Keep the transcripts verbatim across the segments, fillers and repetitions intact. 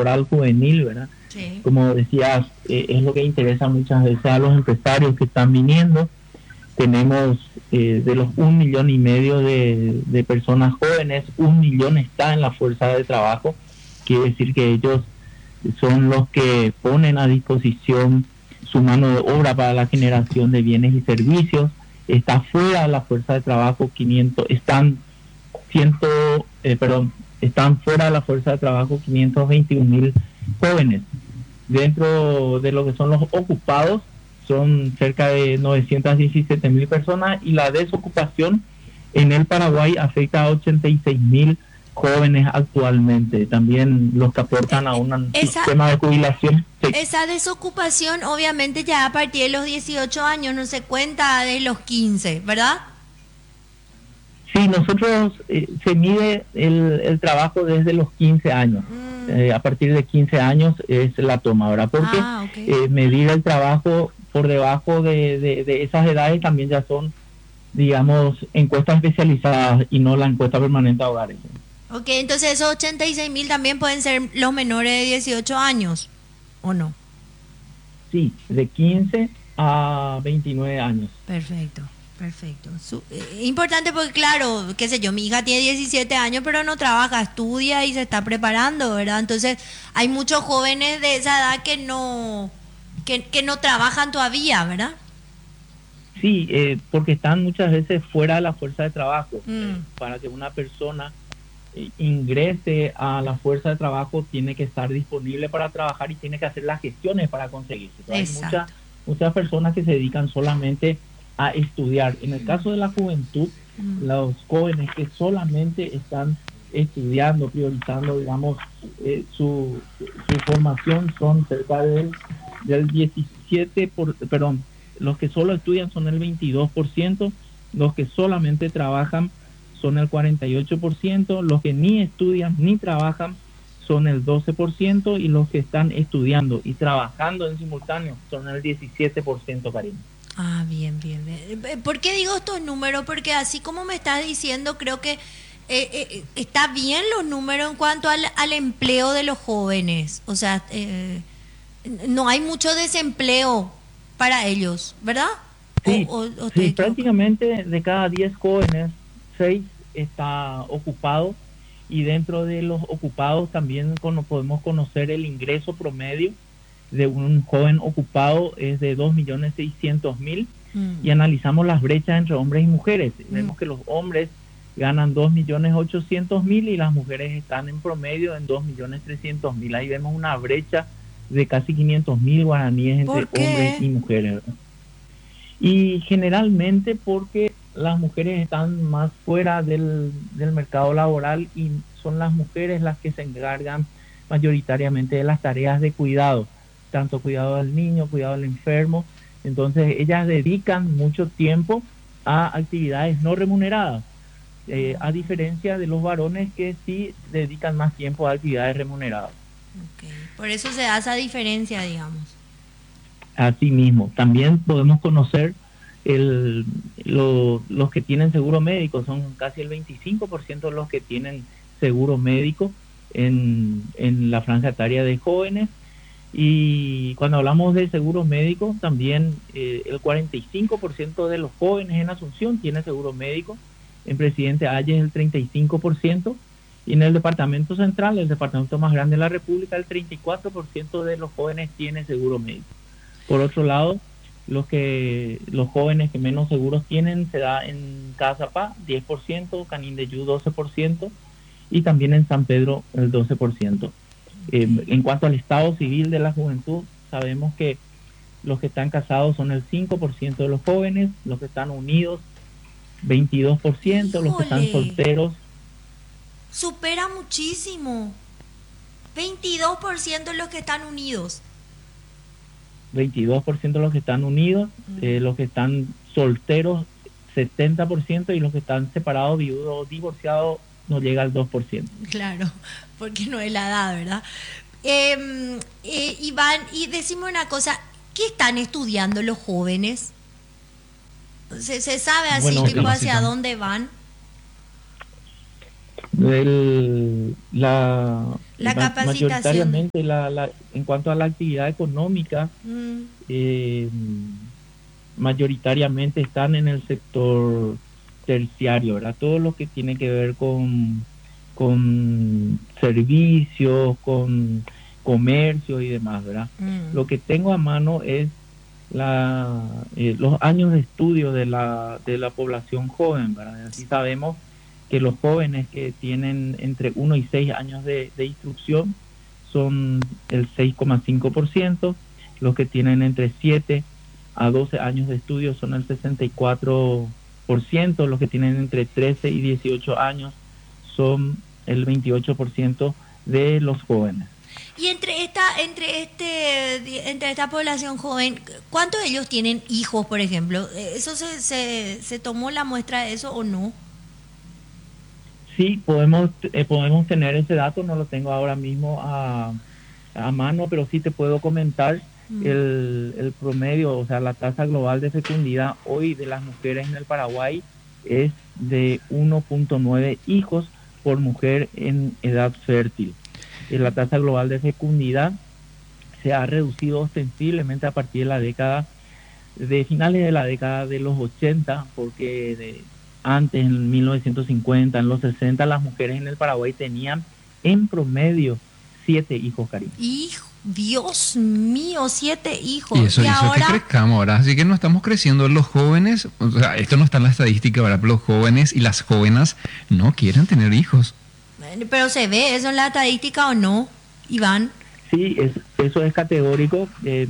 laboral juvenil, ¿verdad? Sí. Como decías, eh, es lo que interesa muchas veces a los empresarios que están viniendo. Tenemos eh, de los un millón y medio de, de personas jóvenes, un millón está en la fuerza de trabajo. Quiere decir que ellos son los que ponen a disposición su mano de obra para la generación de bienes y servicios. Está fuera de la fuerza de trabajo quinientos, están ciento, eh, perdón, están fuera de la fuerza de trabajo quinientos veintiún mil jóvenes. Dentro de lo que son los ocupados, son cerca de novecientos diecisiete mil personas, y la desocupación en el Paraguay afecta a ochenta y seis mil jóvenes actualmente. También los que Eh, aportan a eh, un esa, sistema de jubilación. Sí, esa desocupación obviamente ya a partir de los dieciocho años, no se cuenta de los quince, ¿verdad? sí, nosotros eh, se mide el, el trabajo desde los quince años. Mm, Eh, a partir de quince años es la toma, ¿verdad? Porque ah, ok. eh, medir el trabajo por debajo de, de, de esas edades también ya son, digamos, encuestas especializadas y no la encuesta permanente a hogares. Ok, entonces esos ochenta y seis mil también pueden ser los menores de dieciocho años, ¿o no? Sí, de quince a veintinueve años. Perfecto, perfecto. Su- eh, importante porque, claro, qué sé yo, mi hija tiene diecisiete años, pero no trabaja, estudia y se está preparando, ¿verdad? Entonces, hay muchos jóvenes de esa edad que no, que, que no trabajan todavía, ¿verdad? Sí, eh, porque están muchas veces fuera de la fuerza de trabajo. Eh, Mm, para que una persona eh, ingrese a la fuerza de trabajo tiene que estar disponible para trabajar y tiene que hacer las gestiones para conseguirse. Entonces, hay muchas exacto. muchas personas que se dedican solamente a estudiar. En el caso de la juventud, Mm, los jóvenes que solamente están estudiando, priorizando, digamos, eh, su, su formación son cerca del, del diecisiete por, perdón, los que solo estudian son el veintidós por ciento, los que solamente trabajan son el cuarenta y ocho por ciento, los que ni estudian ni trabajan son el doce por ciento, y los que están estudiando y trabajando en simultáneo son el diecisiete por ciento, Karim. ah, bien, bien, bien. Eh, ¿Por qué digo estos números? Porque así como me estás diciendo, creo que eh, eh, está bien los números en cuanto al, al empleo de los jóvenes. O sea, eh, no hay mucho desempleo para ellos, ¿verdad? ¿O, Sí, o, o estoy sí, equivocado? prácticamente de cada diez jóvenes, seis está ocupado, y dentro de los ocupados también cono- podemos conocer el ingreso promedio de un joven ocupado es de dos millones seiscientos mil, Mm, y analizamos las brechas entre hombres y mujeres. mm. Vemos que los hombres ganan dos millones ochocientos mil y las mujeres están en promedio en dos millones trescientos mil. Ahí vemos una brecha de casi quinientos mil guaraníes entre ¿Por hombres qué? y mujeres, ¿verdad? Y generalmente porque las mujeres están más fuera del, del mercado laboral, y son las mujeres las que se encargan mayoritariamente de las tareas de cuidado, tanto cuidado del niño, cuidado del enfermo. Entonces ellas dedican mucho tiempo a actividades no remuneradas, eh, a diferencia de los varones que sí dedican más tiempo a actividades remuneradas. Okay. Por eso se da esa diferencia, digamos. Asimismo, también podemos conocer el, lo- los que tienen seguro médico, son casi el veinticinco por ciento de los que tienen seguro médico en, en la franja etaria de jóvenes. Y cuando hablamos de seguro médico, también eh, el cuarenta y cinco por ciento de los jóvenes en Asunción tiene seguro médico, en Presidente Hayes el treinta y cinco por ciento, y en el departamento central, el departamento más grande de la República, el treinta y cuatro por ciento de los jóvenes tiene seguro médico. Por otro lado, los que los jóvenes que menos seguros tienen se da en Cazapá, diez por ciento, Canindeyú doce por ciento, y también en San Pedro el doce por ciento. Eh, Okay. en cuanto al estado civil de la juventud, sabemos que los que están casados son el cinco por ciento de los jóvenes, los que están unidos veintidós por ciento, los que están Híjole, solteros supera muchísimo. Veintidós por ciento los que están unidos. veintidós por ciento, los que están unidos, Mm, eh, los que están solteros setenta por ciento, y los que están separados, viudos, divorciados no llega al dos por ciento. claro, porque no es la edad, ¿verdad? Eh, eh, Iván, y decime una cosa, ¿qué están estudiando los jóvenes? ¿Se, se sabe así, Bueno, tipo, eh, hacia dónde van? el, la, La Ma- capacitación. de- mayoritariamente la, la, en cuanto a la actividad económica, Mm, eh, mayoritariamente están en el sector terciario, ¿verdad? Todo lo que tiene que ver con, con servicios, con comercio y demás, ¿verdad? mm, Lo que tengo a mano es la, eh, los años de estudio de la, de la población joven, ¿verdad? Así sabemos que los jóvenes que tienen entre uno y seis años de, de instrucción son el seis coma cinco por ciento, los que tienen entre siete a doce años de estudio son el sesenta y cuatro por ciento, los que tienen entre trece y dieciocho años son el veintiocho por ciento de los jóvenes. Y entre esta, entre este, di- entre esta población joven, ¿cuántos de ellos tienen hijos, por ejemplo? Eh, ¿Eso se, se, se tomó la muestra de eso o no? Sí, podemos, eh, podemos tener ese dato, no lo tengo ahora mismo a, a mano, pero sí te puedo comentar Mm. el, el promedio, o sea, la tasa global de fecundidad hoy de las mujeres en el Paraguay es de uno punto nueve hijos por mujer en edad fértil. Y la tasa global de fecundidad se ha reducido ostensiblemente a partir de la década de finales de la década de los ochenta, porque de, antes, en mil novecientos cincuenta, en los sesenta, las mujeres en el Paraguay tenían en promedio siete hijos, Karim. Hijo, Dios mío, siete Y hijos. eso Y hizo que ahora, crezcamos ahora. Así que no estamos creciendo los jóvenes. O sea, esto no está en la estadística, ¿verdad? Pero los jóvenes y las jóvenes no quieren tener hijos. eh, pero se ve eso en la estadística o no, Iván. Sí, es, eso es categórico. Eh,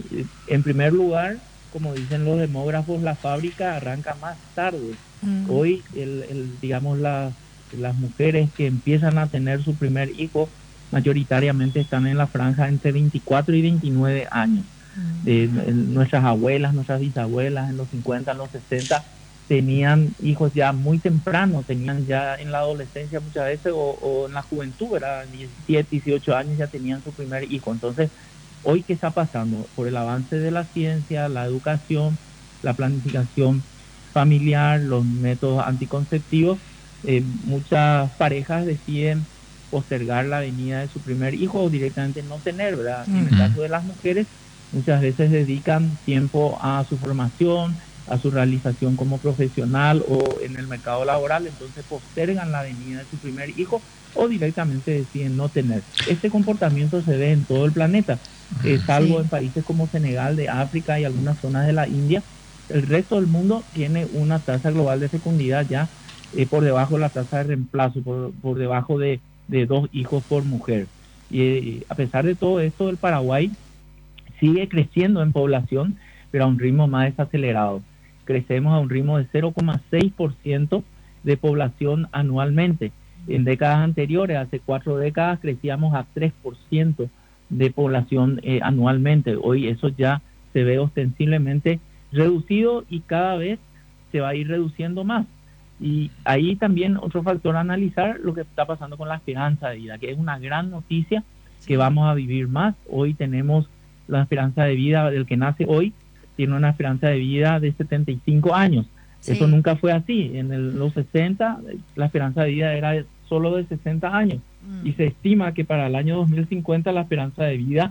en primer lugar, como dicen los demógrafos, la fábrica arranca más tarde. Mm, Hoy, el, el, digamos, la, las mujeres que empiezan a tener su primer hijo mayoritariamente están en la franja entre veinticuatro y veintinueve años. mm. Eh, nuestras abuelas, nuestras bisabuelas en los cincuenta, en los sesenta, tenían hijos ya muy temprano, tenían ya en la adolescencia muchas veces o, o en la juventud, ¿verdad? diecisiete, dieciocho años ya tenían su primer hijo. Entonces, hoy, ¿qué está pasando? Por el avance de la ciencia, la educación, la planificación familiar, los métodos anticonceptivos, eh, muchas parejas deciden postergar la venida de su primer hijo o directamente no tener, ¿verdad? En el Mm. Mm. caso de las mujeres, muchas veces dedican tiempo a su formación, a su realización como profesional o en el mercado laboral, entonces postergan la venida de su primer hijo o directamente deciden no tener. Este comportamiento se ve en todo el planeta, eh, salvo Sí. en países como Senegal, de África y algunas zonas de la India. El resto del mundo tiene una tasa global de fecundidad ya eh, por debajo de la tasa de reemplazo, por, por debajo de, de dos hijos por mujer. Y eh, a pesar de todo esto, el Paraguay sigue creciendo en población, pero a un ritmo más desacelerado. Crecemos a un ritmo de cero coma seis por ciento de población anualmente. En décadas anteriores, hace cuatro décadas, crecíamos a tres por ciento de población eh, anualmente. Hoy eso ya se ve ostensiblemente reducido y cada vez se va a ir reduciendo más. Y ahí también otro factor a analizar, lo que está pasando con la esperanza de vida, que es una gran noticia, que Sí. vamos a vivir más. Hoy tenemos la esperanza de vida del que nace hoy, tiene una esperanza de vida de setenta y cinco años. Eso Sí. nunca fue así. En el, los sesenta, la esperanza de vida era de, solo de sesenta años. Y Mm. se estima que para el año dos mil cincuenta la esperanza de vida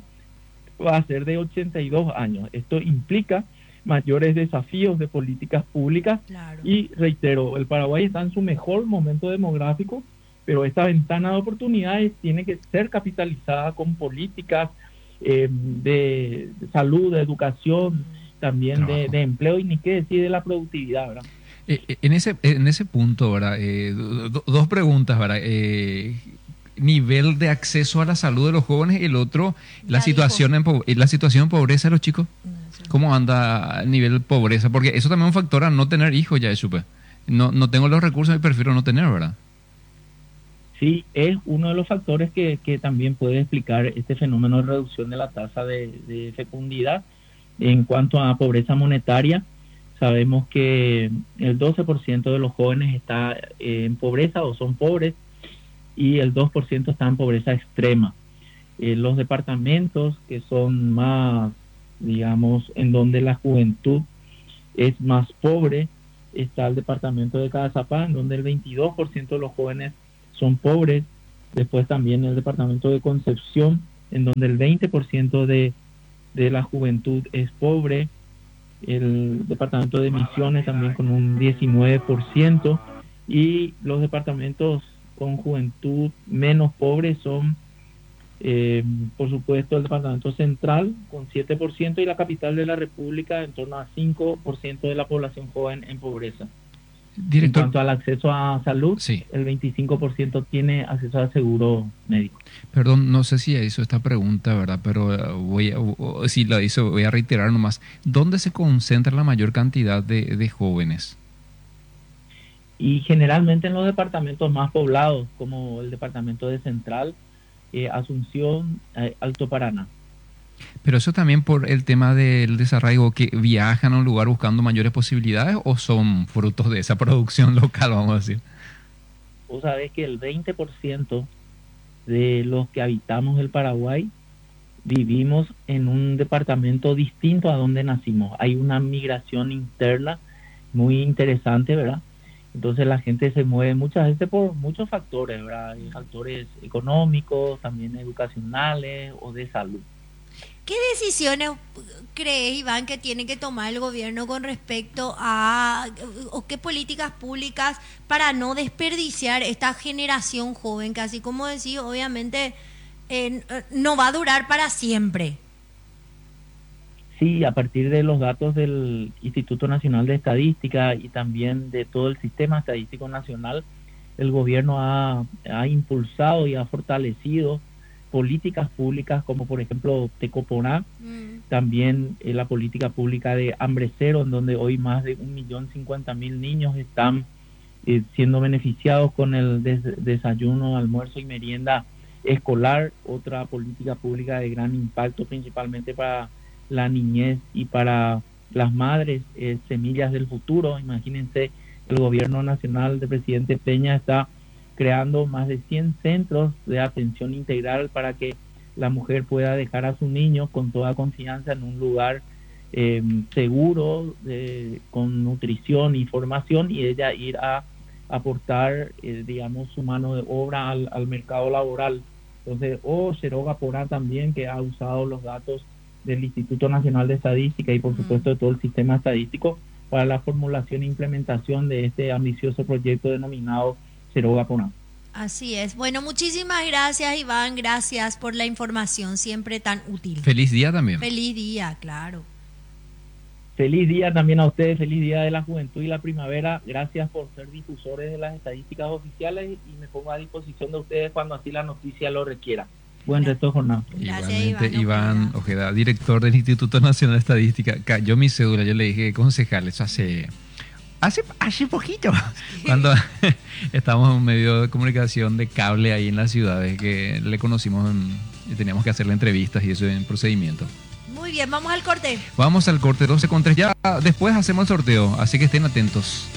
va a ser de ochenta y dos años. Esto implica mayores desafíos de políticas públicas Claro. y reitero, el Paraguay está en su mejor momento demográfico, pero esta ventana de oportunidades tiene que ser capitalizada con políticas eh, de salud, de educación, también de, Trabajo. de empleo y ni qué decir de la productividad, ¿verdad? Eh, eh, en ese, en ese punto, ¿verdad? Eh, do- do- dos preguntas, ¿verdad? Eh, nivel de acceso a la salud de los jóvenes y el otro, la Ya dijo. situación en, po- eh, la situación de pobreza de los chicos. ¿Cómo anda a nivel pobreza? Porque eso también es un factor a no tener hijos, ya supe. No, no tengo los recursos y prefiero no tener, ¿verdad? Sí, es uno de los factores que, que también puede explicar este fenómeno de reducción de la tasa de, de fecundidad. En cuanto a pobreza monetaria, sabemos que el doce por ciento de los jóvenes está en pobreza o son pobres y el dos por ciento está en pobreza extrema. Eh, los departamentos que son más, digamos, en donde la juventud es más pobre, está el departamento de Cazapá, en donde el veintidós por ciento de los jóvenes son pobres, Después también el departamento de Concepción, en donde el veinte por ciento de, de la juventud es pobre. El departamento de Misiones también con un diecinueve por ciento. Y los departamentos con juventud menos pobre son, eh, por supuesto, el departamento central con siete por ciento y la capital de la República en torno a cinco por ciento de la población joven en pobreza. Director, en cuanto al acceso a salud, sí. El veinticinco por ciento tiene acceso al seguro médico. Perdón, no sé si hizo esta pregunta, ¿verdad? Pero uh, voy a, uh, si la hizo, voy a reiterar nomás. ¿Dónde se concentra la mayor cantidad de, de jóvenes? Y generalmente en los departamentos más poblados, como el departamento de Central, eh, Asunción, eh, Alto Paraná. Pero eso también por el tema del desarraigo, que viajan a un lugar buscando mayores posibilidades, o son frutos de esa producción local, vamos a decir. Vos sabés que el veinte por ciento de los que habitamos el Paraguay vivimos en un departamento distinto a donde nacimos. Hay una migración interna muy interesante, ¿verdad? Entonces la gente se mueve muchas veces por muchos factores, ¿verdad? Hay factores económicos, también educacionales o de salud. ¿Qué decisiones crees, Iván, que tiene que tomar el gobierno con respecto a, o qué políticas públicas para no desperdiciar esta generación joven, que así como decís, obviamente eh, no va a durar para siempre? Sí, a partir de los datos del Instituto Nacional de Estadística y también de todo el Sistema Estadístico Nacional, el gobierno ha, ha impulsado y ha fortalecido políticas públicas como por ejemplo Tecoporá, mm. también eh, la política pública de Hambre Cero, en donde hoy más de un millón cincuenta mil niños están eh, siendo beneficiados con el des desayuno, almuerzo y merienda escolar. Otra política pública de gran impacto principalmente para la niñez y para las madres, eh, Semillas del Futuro. Imagínense, el gobierno nacional del presidente Peña está creando más de cien centros de atención integral para que la mujer pueda dejar a su niño con toda confianza en un lugar eh, seguro, eh, con nutrición y formación, y ella ir a aportar, eh, digamos, su mano de obra al, al mercado laboral. Entonces, o Seroga Porá también, que ha usado los datos del Instituto Nacional de Estadística y por supuesto de todo el sistema estadístico para la formulación e implementación de este ambicioso proyecto denominado Seroga Porá. Así es. Bueno, muchísimas gracias, Iván. Gracias por la información, siempre tan útil. Feliz día también. Feliz día, claro. Feliz día también a ustedes, feliz día de la juventud y la primavera. Gracias por ser difusores de las estadísticas oficiales y me pongo a disposición de ustedes cuando así la noticia lo requiera. Buen resto de jornada. Gracias, Igualmente, Iván, Iván Ojeda, director del Instituto Nacional de Estadística. Cayó mi cédula, yo le dije concejal, eso hace... Hace, hace poquito, cuando estábamos en medio de comunicación de cable ahí en las ciudades, que le conocimos en, y teníamos que hacerle entrevistas y eso en procedimiento. Muy bien, vamos al corte. Vamos al corte doce con tres, ya después hacemos el sorteo, así que estén atentos.